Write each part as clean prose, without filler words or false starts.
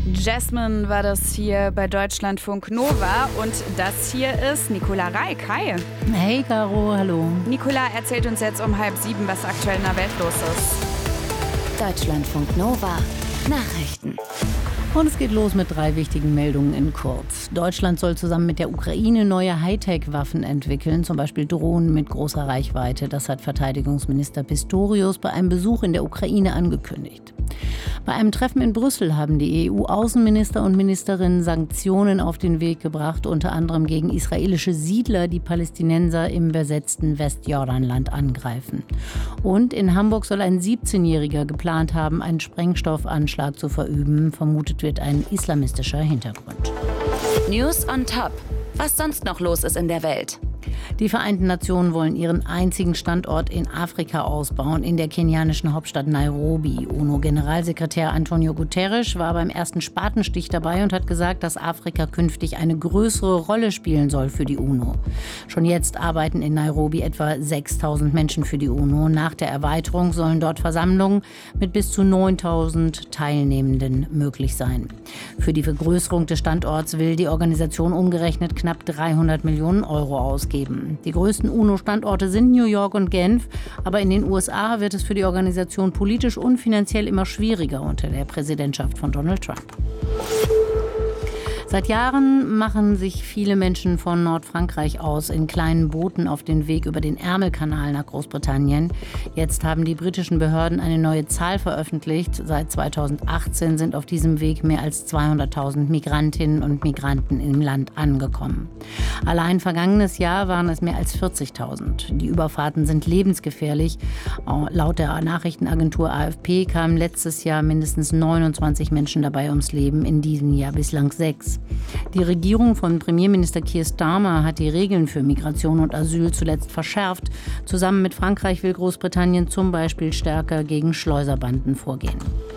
Jasmine war das hier bei Deutschlandfunk Nova und das hier ist Nicola Reik. Hi. Hey Caro, hallo. Nicola erzählt uns jetzt um 6:30, was aktuell in der Welt los ist. Deutschlandfunk Nova Nachrichten. Und es geht los mit 3 wichtigen Meldungen in kurz. Deutschland soll zusammen mit der Ukraine neue Hightech-Waffen entwickeln, zum Beispiel Drohnen mit großer Reichweite. Das hat Verteidigungsminister Pistorius bei einem Besuch in der Ukraine angekündigt. Bei einem Treffen in Brüssel haben die EU-Außenminister und Ministerinnen Sanktionen auf den Weg gebracht, unter anderem gegen israelische Siedler, die Palästinenser im besetzten Westjordanland angreifen. Und in Hamburg soll ein 17-Jähriger geplant haben, einen Sprengstoffanschlag zu verüben. Vermutet wird ein islamistischer Hintergrund. News on Top. Was sonst noch los ist in der Welt? Die Vereinten Nationen wollen ihren einzigen Standort in Afrika ausbauen, in der kenianischen Hauptstadt Nairobi. UNO-Generalsekretär Antonio Guterres war beim ersten Spatenstich dabei und hat gesagt, dass Afrika künftig eine größere Rolle spielen soll für die UNO. Schon jetzt arbeiten in Nairobi etwa 6.000 Menschen für die UNO. Nach der Erweiterung sollen dort Versammlungen mit bis zu 9.000 Teilnehmenden möglich sein. Für die Vergrößerung des Standorts will die Organisation umgerechnet knapp 300 Millionen Euro ausgeben. Die größten UNO-Standorte sind New York und Genf, aber in den USA wird es für die Organisation politisch und finanziell immer schwieriger unter der Präsidentschaft von Donald Trump. Seit Jahren machen sich viele Menschen von Nordfrankreich aus in kleinen Booten auf den Weg über den Ärmelkanal nach Großbritannien. Jetzt haben die britischen Behörden eine neue Zahl veröffentlicht. Seit 2018 sind auf diesem Weg mehr als 200.000 Migrantinnen und Migranten im Land angekommen. Allein vergangenes Jahr waren es mehr als 40.000. Die Überfahrten sind lebensgefährlich. Laut der Nachrichtenagentur AFP kamen letztes Jahr mindestens 29 Menschen dabei ums Leben, in diesem Jahr bislang 6. Die Regierung von Premierminister Keir Starmer hat die Regeln für Migration und Asyl zuletzt verschärft. Zusammen mit Frankreich will Großbritannien zum Beispiel stärker gegen Schleuserbanden vorgehen.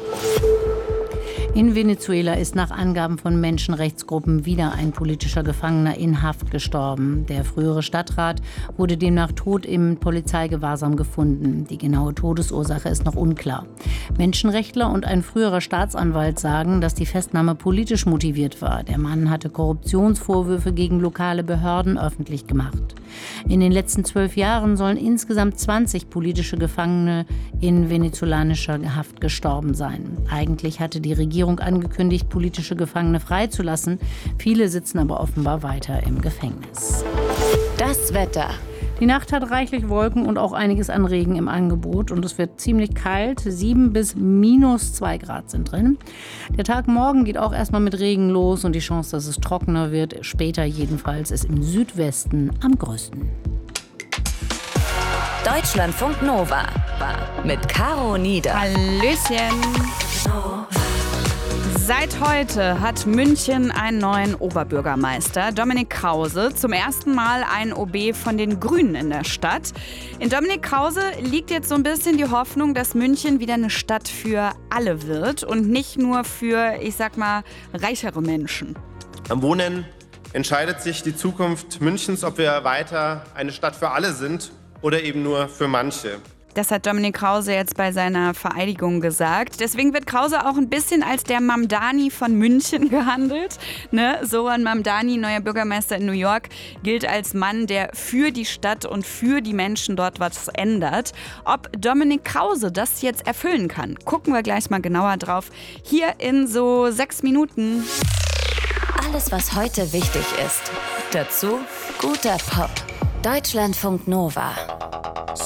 In Venezuela ist nach Angaben von Menschenrechtsgruppen wieder ein politischer Gefangener in Haft gestorben. Der frühere Stadtrat wurde demnach tot im Polizeigewahrsam gefunden. Die genaue Todesursache ist noch unklar. Menschenrechtler und ein früherer Staatsanwalt sagen, dass die Festnahme politisch motiviert war. Der Mann hatte Korruptionsvorwürfe gegen lokale Behörden öffentlich gemacht. In den letzten 12 Jahren sollen insgesamt 20 politische Gefangene in venezolanischer Haft gestorben sein. Eigentlich hatte die Regierung angekündigt, politische Gefangene freizulassen. Viele sitzen aber offenbar weiter im Gefängnis. Das Wetter. Die Nacht hat reichlich Wolken und auch einiges an Regen im Angebot und es wird ziemlich kalt. 7 bis -2 Grad sind drin. Der Tag morgen geht auch erstmal mit Regen los und die Chance, dass es trockener wird, später jedenfalls, ist im Südwesten am größten. Deutschlandfunk Nova mit Caro Nieder. Hallöchen. Seit heute hat München einen neuen Oberbürgermeister, Dominik Krause. Zum ersten Mal ein OB von den Grünen in der Stadt. In Dominik Krause liegt jetzt so ein bisschen die Hoffnung, dass München wieder eine Stadt für alle wird und nicht nur für, ich sag mal, reichere Menschen. Am Wohnen entscheidet sich die Zukunft Münchens, ob wir weiter eine Stadt für alle sind oder eben nur für manche. Das hat Dominik Krause jetzt bei seiner Vereidigung gesagt. Deswegen wird Krause auch ein bisschen als der Mamdani von München gehandelt. Zoran Mamdani, neuer Bürgermeister in New York, gilt als Mann, der für die Stadt und für die Menschen dort was ändert. Ob Dominik Krause das jetzt erfüllen kann, gucken wir gleich mal genauer drauf. Hier in so 6 Minuten. Alles, was heute wichtig ist. Dazu guter Pop. Deutschlandfunk Nova.